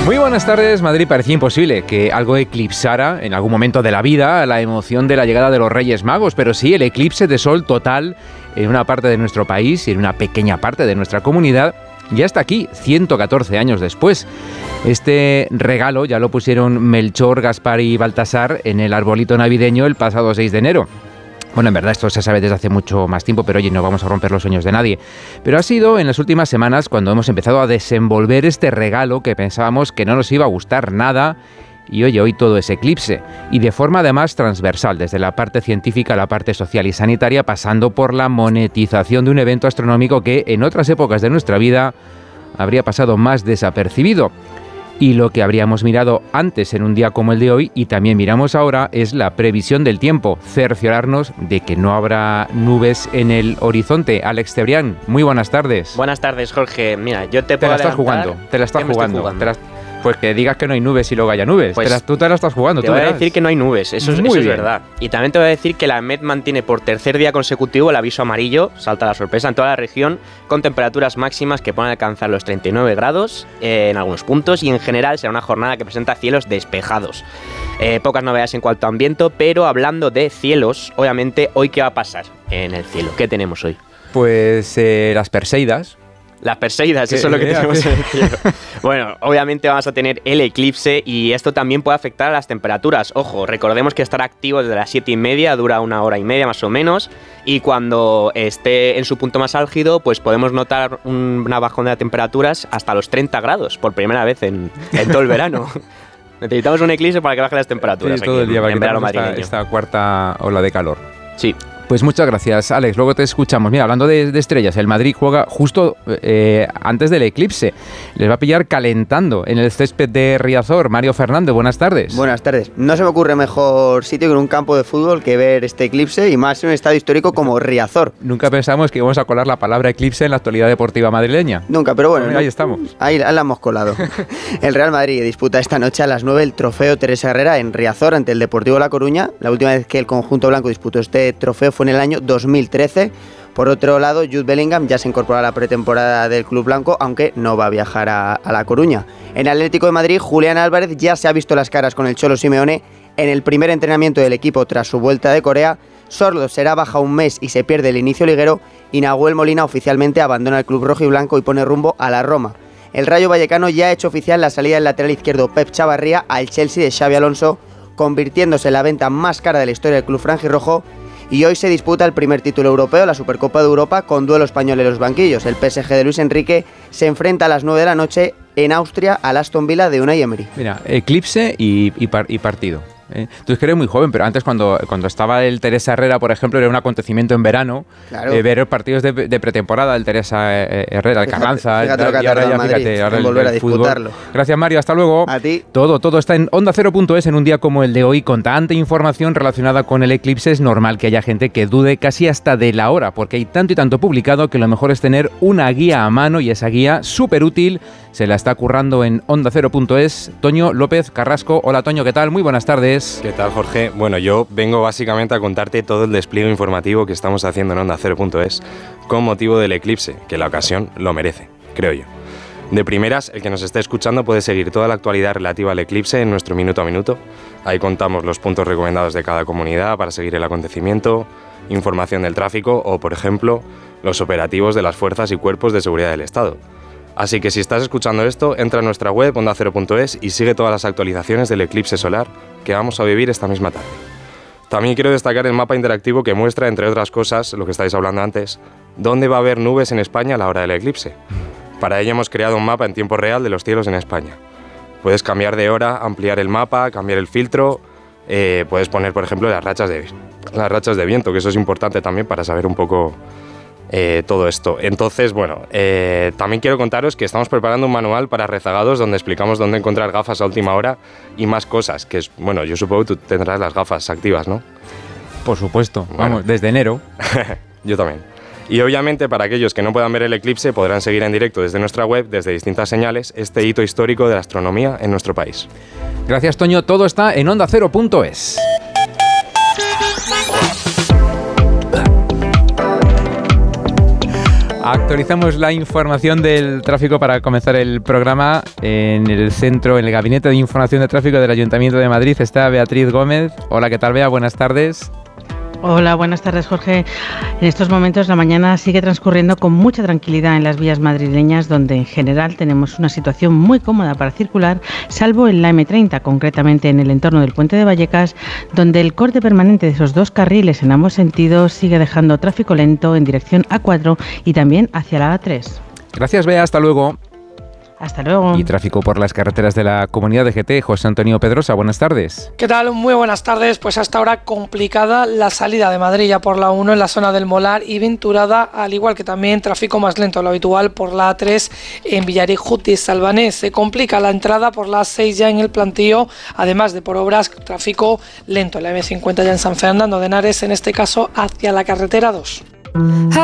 Muy buenas tardes, Madrid. Parecía imposible que algo eclipsara en algún momento de la vida la emoción de la llegada de los Reyes Magos, pero sí, el eclipse de sol total en una parte de nuestro país y en una pequeña parte de nuestra comunidad ya está aquí, 114 años después. Este regalo ya lo pusieron Melchor, Gaspar y Baltasar en el arbolito navideño el pasado 6 de enero. Bueno, en verdad esto se sabe desde hace mucho más tiempo, pero oye, no vamos a romper los sueños de nadie. Pero ha sido en las últimas semanas cuando hemos empezado a desenvolver este regalo que pensábamos que no nos iba a gustar nada. Y oye, hoy todo es eclipse. Y de forma además transversal, desde la parte científica a la parte social y sanitaria, pasando por la monetización de un evento astronómico que en otras épocas de nuestra vida habría pasado más desapercibido. Y lo que habríamos mirado antes en un día como el de hoy, y también miramos ahora, es la previsión del tiempo, cerciorarnos de que no habrá nubes en el horizonte. Alex Cebrián, muy buenas tardes. Buenas tardes, Jorge. Mira, yo te Te puedo la estás jugando. Pues que digas que no hay nubes y luego haya nubes. Pues tú te la estás jugando. Te voy a decir que no hay nubes, eso es verdad. Y también te voy a decir que la MET mantiene por tercer día consecutivo el aviso amarillo, salta la sorpresa, en toda la región, con temperaturas máximas que pueden alcanzar los 39 grados en algunos puntos, y en general será una jornada que presenta cielos despejados. Pocas novedades en cuanto a viento, pero hablando de cielos, obviamente, ¿hoy qué va a pasar en el cielo? ¿Qué tenemos hoy? Pues las Perseidas. Las Perseidas, eso es lo que tenemos en el cielo. Bueno, obviamente vamos a tener el eclipse y esto también puede afectar a las temperaturas. Ojo, recordemos que estará activo desde las 7:30, dura 1 hora y media más o menos, y cuando esté en su punto más álgido, pues podemos notar una bajada de temperaturas hasta los 30 grados, por primera vez en todo el verano. Necesitamos un eclipse para que bajen las temperaturas. Sí, todo el día, para en verano que esta cuarta ola de calor. Sí. Pues muchas gracias, Alex. Luego te escuchamos. Mira, hablando de estrellas, el Madrid juega justo antes del eclipse. Les va a pillar calentando en el césped de Riazor. Mario Fernández, buenas tardes. Buenas tardes. No se me ocurre mejor sitio que en un campo de fútbol que ver este eclipse, y más en un estadio histórico como Riazor. Nunca pensamos que íbamos a colar la palabra eclipse en la actualidad deportiva madrileña. Nunca, pero bueno. Ahí estamos. Ahí la hemos colado. El Real Madrid disputa esta noche a las 9 el trofeo Teresa Herrera en Riazor ante el Deportivo La Coruña. La última vez que el conjunto blanco disputó este trofeo fue en el año 2013. Por otro lado, Jude Bellingham ya se incorpora a la pretemporada del club blanco, aunque no va a viajar a La Coruña. En el Atlético de Madrid, Julián Álvarez ya se ha visto las caras con el Cholo Simeone en el primer entrenamiento del equipo tras su vuelta de Corea. Sordo será baja un mes y se pierde el inicio liguero, y Nahuel Molina oficialmente abandona el club rojo y blanco y pone rumbo a la Roma. El Rayo Vallecano ya ha hecho oficial la salida del lateral izquierdo Pep Chavarría al Chelsea de Xabi Alonso, convirtiéndose en la venta más cara de la historia del club franjirrojo. Y hoy se disputa el primer título europeo, la Supercopa de Europa, con duelo español en los banquillos. El PSG de Luis Enrique se enfrenta a las 9 de la noche en Austria al Aston Villa de Unai Emery. Mira, eclipse y partido. Tú es que eres muy joven, pero antes cuando estaba el Teresa Herrera, por ejemplo, era un acontecimiento en verano, claro. Ver los partidos de pretemporada del Teresa Herrera, el Carranza, fíjate lo que ha tardado Madrid en volver a disputarlo. Gracias, Mario, hasta luego. A ti. Todo está en OndaCero.es en un día como el de hoy, con tanta información relacionada con el eclipse. Es normal que haya gente que dude casi hasta de la hora, porque hay tanto y tanto publicado que lo mejor es tener una guía a mano, y esa guía súper útil se la está currando en OndaCero.es Toño López Carrasco. Hola, Toño, ¿qué tal? Muy buenas tardes. ¿Qué tal, Jorge? Bueno, yo vengo básicamente a contarte todo el despliegue informativo que estamos haciendo en OndaCero.es con motivo del eclipse, que la ocasión lo merece, creo yo. De primeras, el que nos esté escuchando puede seguir toda la actualidad relativa al eclipse en nuestro minuto a minuto. Ahí contamos los puntos recomendados de cada comunidad para seguir el acontecimiento, información del tráfico o, por ejemplo, los operativos de las fuerzas y cuerpos de seguridad del Estado. Así que si estás escuchando esto, entra a nuestra web OndaCero.es y sigue todas las actualizaciones del eclipse solar que vamos a vivir esta misma tarde. También quiero destacar el mapa interactivo que muestra, entre otras cosas, lo que estáis hablando antes, dónde va a haber nubes en España a la hora del eclipse. Para ello hemos creado un mapa en tiempo real de los cielos en España. Puedes cambiar de hora, ampliar el mapa, cambiar el filtro, puedes poner, por ejemplo, las rachas de viento, que eso es importante también para saber un poco todo esto. Entonces, bueno, también quiero contaros que estamos preparando un manual para rezagados donde explicamos dónde encontrar gafas a última hora y más cosas, que es, bueno, yo supongo que tú tendrás las gafas activas, ¿no? Por supuesto, bueno. Vamos, desde enero. Yo también. Y obviamente para aquellos que no puedan ver el eclipse podrán seguir en directo desde nuestra web, desde distintas señales, este hito histórico de la astronomía en nuestro país. Gracias, Toño. Todo está en OndaCero.es. Actualizamos la información del tráfico para comenzar el programa. En el centro, en el Gabinete de Información de Tráfico del Ayuntamiento de Madrid está Beatriz Gómez. Hola, ¿qué tal, Bea? Buenas tardes. Hola, buenas tardes, Jorge. En estos momentos la mañana sigue transcurriendo con mucha tranquilidad en las vías madrileñas, donde en general tenemos una situación muy cómoda para circular, salvo en la M30, concretamente en el entorno del Puente de Vallecas, donde el corte permanente de esos 2 carriles en ambos sentidos sigue dejando tráfico lento en dirección A4 y también hacia la A3. Gracias, Bea. Hasta luego. Hasta luego. Y tráfico por las carreteras de la Comunidad de GT. José Antonio Pedrosa, buenas tardes. ¿Qué tal? Muy buenas tardes. Pues hasta ahora complicada la salida de Madrid ya por la 1 en la zona del Molar y Venturada, al igual que también tráfico más lento, lo habitual por la A3 en Villarejo de Salvanés. Se complica la entrada por la A6 ya en el Plantío, además de por obras, tráfico lento. La M50 ya en San Fernando de Henares, en este caso hacia la carretera 2.